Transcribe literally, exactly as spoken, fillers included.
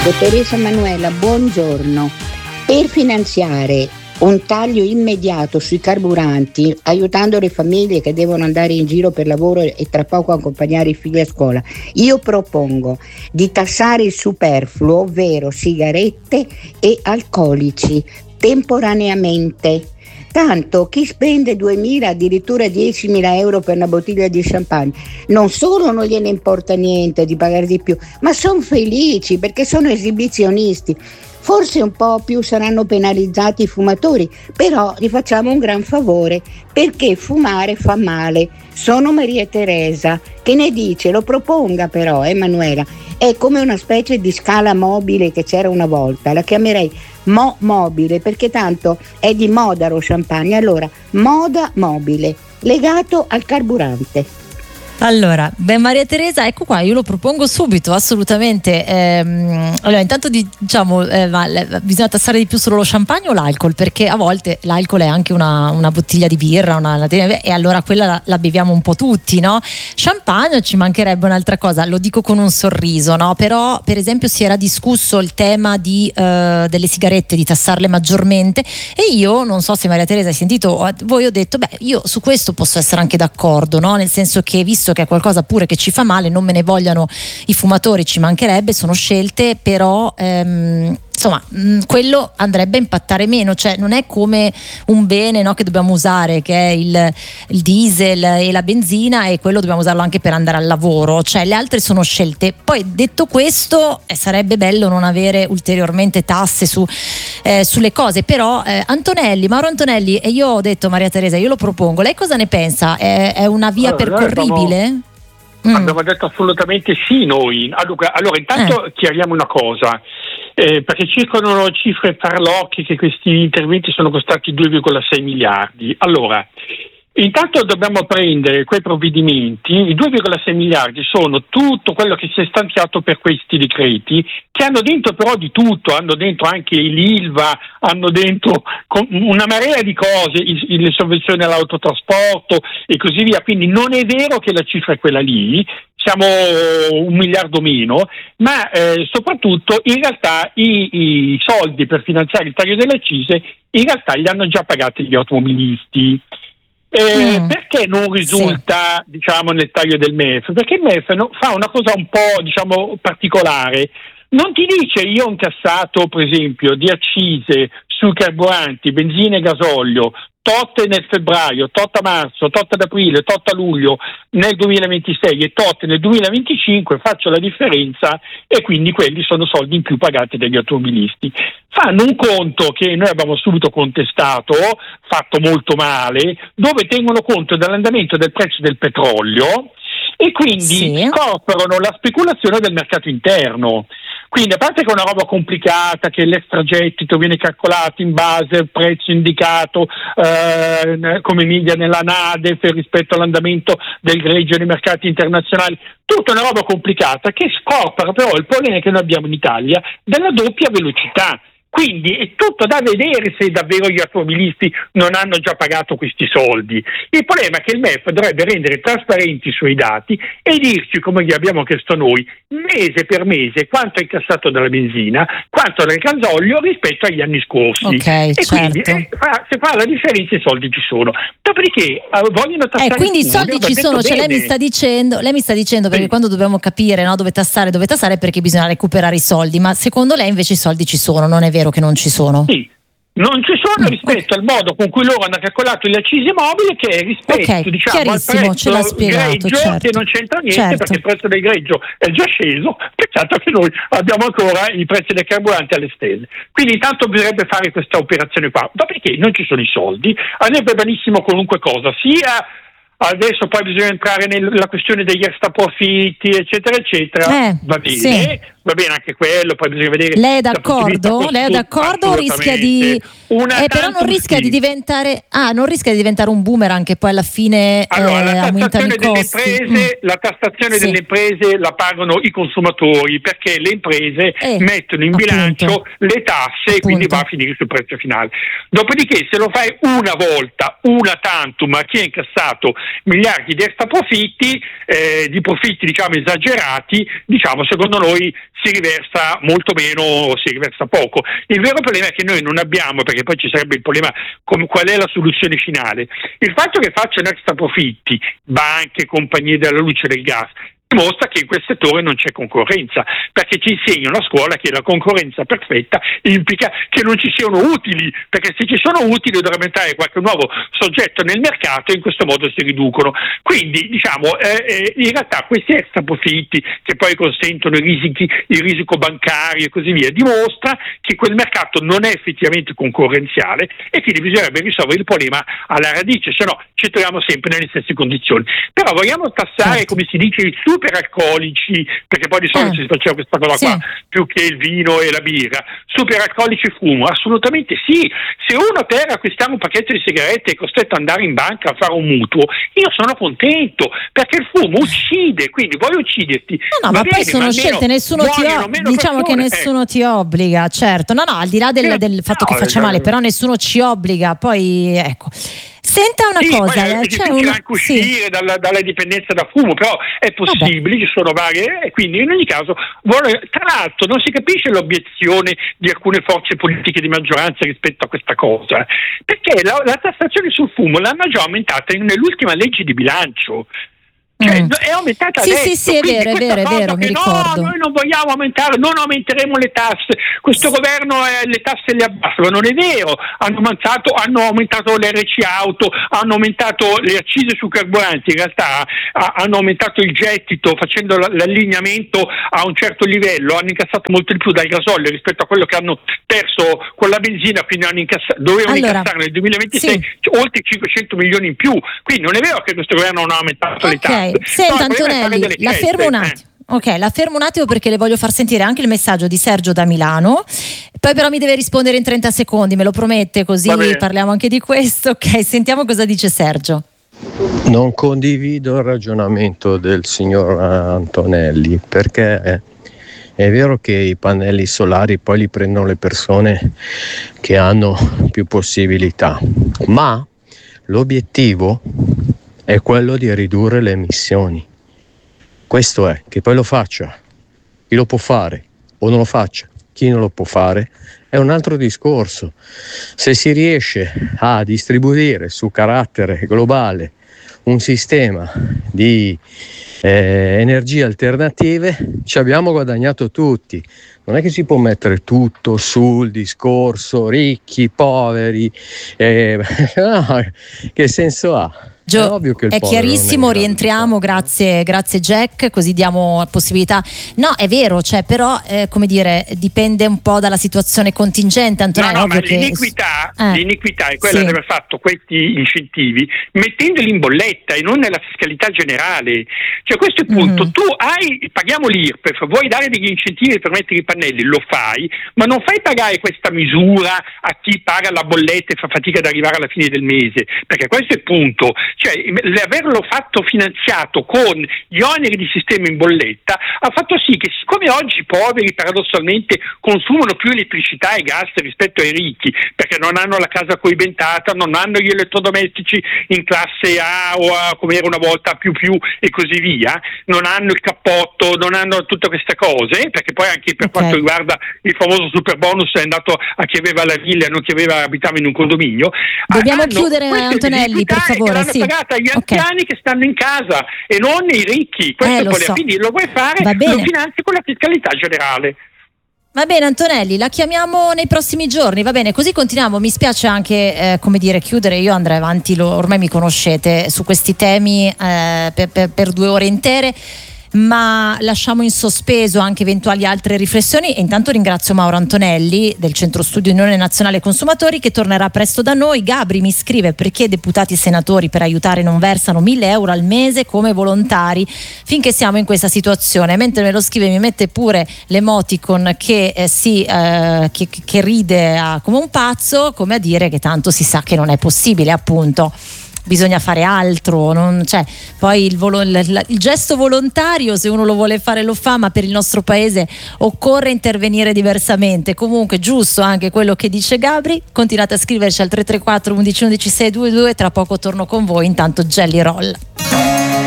Dottoressa Manuela, buongiorno. Per finanziare un taglio immediato sui carburanti, aiutando le famiglie che devono andare in giro per lavoro e tra poco accompagnare i figli a scuola, io propongo di tassare il superfluo, ovvero sigarette e alcolici, temporaneamente. Tanto chi spende duemila, addirittura diecimila euro per una bottiglia di champagne, non solo non gliene importa niente di pagare di più, ma sono felici perché sono esibizionisti. Forse un po' più saranno penalizzati i fumatori, però gli facciamo un gran favore perché fumare fa male. Sono Maria Teresa, che ne dice? Lo proponga però, Emanuela. È come una specie di scala mobile che c'era una volta, la chiamerei Mo Mobile perché tanto è di moda lo champagne, allora moda mobile, legato al carburante. Allora, beh, Maria Teresa, ecco qua, io lo propongo subito, assolutamente. Ehm, allora, intanto diciamo, eh, ma, le, bisogna tassare di più solo lo champagne o l'alcol? Perché a volte l'alcol è anche una, una bottiglia di birra, una, una, e allora quella la, la beviamo un po' tutti, no? Champagne ci mancherebbe un'altra cosa, lo dico con un sorriso, no? Però, per esempio, si era discusso il tema di, eh, delle sigarette, di tassarle maggiormente, e io, non so se Maria Teresa hai sentito, voi ho detto, beh, io su questo posso essere anche d'accordo, no? Nel senso che, visto che è qualcosa pure che ci fa male, non me ne vogliano i fumatori, ci mancherebbe, sono scelte, però ehm, insomma mh, quello andrebbe a impattare meno, cioè non è come un bene, no, che dobbiamo usare, che è il, il diesel e la benzina, e quello dobbiamo usarlo anche per andare al lavoro, cioè le altre sono scelte. Poi detto questo, eh, sarebbe bello non avere ulteriormente tasse su, eh, sulle cose, però eh, Antonelli, Mauro Antonelli, e io ho detto Maria Teresa, io lo propongo, lei cosa ne pensa? È, è una via allora, percorribile? Mm. Abbiamo detto assolutamente sì noi. Allora, allora intanto eh. chiariamo una cosa, eh, perché circolano cifre farlocche che questi interventi sono costati due virgola sei miliardi. Allora, intanto dobbiamo prendere quei provvedimenti, i due virgola sei miliardi sono tutto quello che si è stanziato per questi decreti, che hanno dentro però di tutto, hanno dentro anche l'I L V A, hanno dentro una marea di cose, le sovvenzioni all'autotrasporto e così via, quindi non è vero che la cifra è quella lì, siamo un miliardo meno, ma eh, soprattutto in realtà i, i soldi per finanziare il taglio delle accise in realtà li hanno già pagati gli automobilisti. Eh, mm. Perché non risulta sì. diciamo nel taglio del M E F? Perché il M E F no, fa una cosa un po' diciamo particolare, non ti dice io ho incassato per esempio di accise sui carburanti, benzina e gasolio tot nel febbraio, tot a marzo, tot ad aprile, tot a luglio nel duemilaventisei e tot nel duemilaventicinque, faccio la differenza e quindi quelli sono soldi in più pagati dagli automobilisti. Fanno un conto che noi abbiamo subito contestato, fatto molto male, dove tengono conto dell'andamento del prezzo del petrolio e quindi sì. scoprono la speculazione del mercato interno. Quindi a parte che è una roba complicata, che l'extragettito viene calcolato in base al prezzo indicato eh, come media nella NADEF rispetto all'andamento del greggio nei mercati internazionali, tutta una roba complicata che scopre però il problema che noi abbiamo in Italia della doppia velocità. Quindi è tutto da vedere se davvero gli automobilisti non hanno già pagato questi soldi. Il problema è che il M E F dovrebbe rendere trasparenti i suoi dati e dirci, come gli abbiamo chiesto noi, mese per mese quanto è incassato dalla benzina, quanto dal gasolio rispetto agli anni scorsi. Okay, e certo. quindi eh, fa, se fa la differenza i soldi ci sono. Dopodiché eh, vogliono tassare eh, quindi i soldi ci sono, cioè lei mi sta dicendo, lei mi sta dicendo perché sì. quando dobbiamo capire, no, dove tassare, dove tassare, perché bisogna recuperare i soldi, ma secondo lei invece i soldi ci sono, non è vero che non ci sono? Sì, non ci sono rispetto al modo con cui loro hanno calcolato le accise mobili, che è rispetto okay, diciamo al prezzo greggio, certo, che non c'entra niente certo. perché il prezzo del greggio è già sceso, peccato che noi abbiamo ancora i prezzi dei carburanti alle stelle. Quindi intanto bisognerebbe fare questa operazione qua, dopodiché non ci sono i soldi, andrebbe benissimo qualunque cosa, sia adesso poi bisogna entrare nella questione degli extraprofitti eccetera eccetera, eh, va bene, sì. va bene anche quello, poi bisogna vedere. Lei è d'accordo? Lei è d'accordo o rischia di eh, però non rischia sì. di diventare ah non rischia di diventare un boomerang che poi alla fine allora, eh, la aumentano i tassazione delle costi. imprese, mm. la tassazione sì. delle imprese la pagano i consumatori perché le imprese eh, mettono in appunto. bilancio le tasse e quindi va a finire sul prezzo finale. Dopodiché se lo fai una volta, una tantum, ma chi ha incassato miliardi di extra profitti, eh, di profitti diciamo esagerati, diciamo secondo noi si riversa molto meno o si riversa poco. Il vero problema è che noi non abbiamo, perché poi ci sarebbe il problema come, qual è la soluzione finale. Il fatto che facciano extra profitti banche, compagnie della luce e del gas dimostra che in quel settore non c'è concorrenza, perché ci insegnano a scuola che la concorrenza perfetta implica che non ci siano utili, perché se ci sono utili dovrebbe entrare qualche nuovo soggetto nel mercato e in questo modo si riducono. Quindi diciamo eh, in realtà questi extra profitti che poi consentono i risichi, il risico bancario e così via, dimostra che quel mercato non è effettivamente concorrenziale e quindi bisognerebbe risolvere il problema alla radice, se no ci troviamo sempre nelle stesse condizioni. Però vogliamo tassare, come si dice, i super alcolici, perché poi di solito eh. si faceva questa cosa sì. qua, più che il vino e la birra, super alcolici e fumo? Assolutamente sì. Se uno per acquistare un pacchetto di sigarette è costretto ad andare in banca a fare un mutuo, io sono contento, perché il fumo uccide, quindi vuoi ucciderti. No, no, ma bene, poi sono scelte, nessuno ti o- diciamo persone, che nessuno eh. ti obbliga, certo. No, no, al di là del, del fatto no, che faccia male, però nessuno ci obbliga, poi ecco. Senta una sì, cosa, poi è difficile una... anche uscire sì. dalla, dalla dipendenza da fumo, però è possibile, Vabbè. ci sono varie, e quindi in ogni caso vuole, tra l'altro non si capisce l'obiezione di alcune forze politiche di maggioranza rispetto a questa cosa, perché la, la tassazione sul fumo l'hanno già aumentata nell'ultima legge di bilancio. Cioè, mm. è aumentata sì, adesso, sì, sì, è vero, è vero, è vero, mi no, ricordo. Noi non vogliamo aumentare, non aumenteremo le tasse. Questo sì. governo eh, le tasse le abbassa, ma non è vero. Hanno aumentato, hanno aumentato l'R C auto, hanno aumentato le accise su carburanti, in realtà a, hanno aumentato il gettito facendo la, l'allineamento a un certo livello, hanno incassato molto di più dal gasolio rispetto a quello che hanno perso con la benzina, quindi hanno incassato, dovevano allora, incassare nel duemilaventisei sì. oltre cinquecento milioni in più. Quindi non è vero che questo governo non ha aumentato okay. le tasse. Senta no, Antonelli, la fermo un attimo. Eh. Ok, la fermo un attimo perché le voglio far sentire anche il messaggio di Sergio da Milano. Poi però mi deve rispondere in trenta secondi, me lo promette, così parliamo anche di questo. Ok, sentiamo cosa dice Sergio. Non condivido il ragionamento del signor Antonelli, perché è, è vero che i pannelli solari poi li prendono le persone che hanno più possibilità, ma l'obiettivo è quello di ridurre le emissioni. Questo è, che poi lo faccia chi lo può fare o non lo faccia chi non lo può fare è un altro discorso. Se si riesce a distribuire su carattere globale un sistema di eh, energie alternative, ci abbiamo guadagnato tutti. Non è che si può mettere tutto sul discorso ricchi, poveri, eh, no, che senso ha? Gio, è, ovvio che il è chiarissimo, è rientriamo, grazie, grazie Jack, così diamo possibilità. No, è vero, cioè, però eh, come dire, dipende un po' dalla situazione contingente, Antonio. No, no, ma che... l'iniquità, eh. l'iniquità è quella sì. di aver fatto questi incentivi mettendoli in bolletta e non nella fiscalità generale. Cioè questo è il punto, mm. tu hai, paghiamo l'I R P E F, vuoi dare degli incentivi per mettere i pannelli, lo fai, ma non fai pagare questa misura a chi paga la bolletta e fa fatica ad arrivare alla fine del mese, perché questo è il punto. Cioè averlo fatto finanziato con gli oneri di sistema in bolletta ha fatto sì che, siccome oggi i poveri paradossalmente consumano più elettricità e gas rispetto ai ricchi, perché non hanno la casa coibentata, non hanno gli elettrodomestici in classe A o A, come era una volta, più più e così via, non hanno il cappotto, non hanno tutte queste cose, perché poi anche per okay. quanto riguarda il famoso super bonus è andato a chi aveva la villa e non chi aveva, abitava in un condominio. Dobbiamo chiudere, Antonelli, per favore. Sì. Gli anziani okay. che stanno in casa e non i ricchi, questo eh, lo so. Quindi lo vuoi fare, lo finanzi con la fiscalità generale. Va bene Antonelli, la chiamiamo nei prossimi giorni, va bene, così continuiamo. Mi spiace anche eh, come dire chiudere, io andrei avanti, lo, ormai mi conoscete, su questi temi eh, per, per, per due ore intere, ma lasciamo in sospeso anche eventuali altre riflessioni. E intanto ringrazio Mauro Antonelli del Centro Studio Unione Nazionale Consumatori, che tornerà presto da noi. Gabri mi scrive: perché deputati e senatori per aiutare non versano mille euro al mese come volontari finché siamo in questa situazione? Mentre me lo scrive mi mette pure l'emoticon che eh, si eh, che, che ride a, come un pazzo, come a dire che tanto si sa che non è possibile, appunto. Bisogna fare altro, non, cioè, poi il, volo, il, il gesto volontario, se uno lo vuole fare lo fa, ma per il nostro paese occorre intervenire diversamente. Comunque giusto anche quello che dice Gabri. Continuate a scriverci al tre tre quattro undici undici sei due due, tra poco torno con voi, intanto Jelly Roll.